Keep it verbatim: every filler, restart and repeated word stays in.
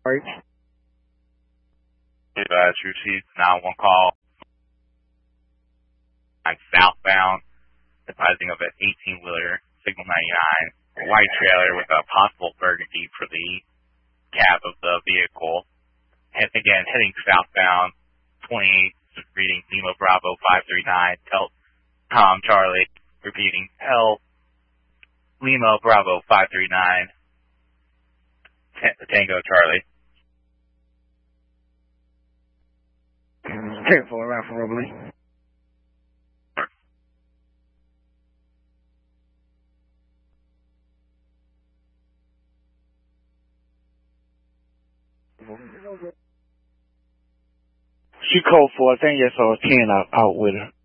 Right. Uh, True Chief, nine one call. I'm southbound, advising of an eighteen-wheeler, signal ninety-nine, a white trailer with a possible burgundy for the cab of the vehicle. And again, heading southbound, twenty-eight, reading Lima Bravo five three nine, tell Tom Charlie, repeating L Lima Bravo five three nine, Tango Charlie. ten four, around for robbery. She called for, I think, yes, or ten out, out with her.